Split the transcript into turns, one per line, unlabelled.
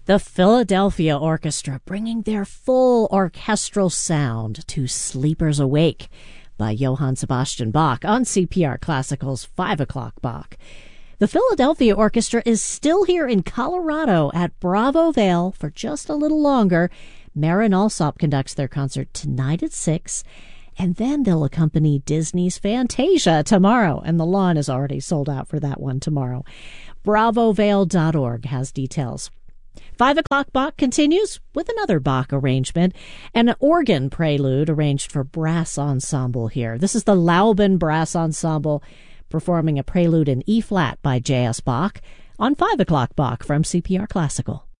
The Philadelphia Orchestra bringing their full orchestral sound to Sleepers Awake by Johann Sebastian Bach on CPR Classical's 5 o'clock Bach. The Philadelphia Orchestra is still here in Colorado at Bravo Vale for just a little longer. Marin Alsop conducts their concert tonight at 6, and then they'll accompany Disney's Fantasia tomorrow, and the lawn is already sold out for that one tomorrow. BravoVale.org has details. 5 o'clock Bach continues with another Bach arrangement, an organ prelude arranged for brass ensemble here. This is the Lauben Brass Ensemble performing a prelude in E-flat by J.S. Bach on 5 o'clock Bach from CPR Classical.